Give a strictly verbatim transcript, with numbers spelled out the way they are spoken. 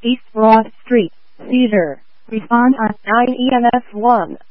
East Broad Street, Cedar. Respond on nine E M S one.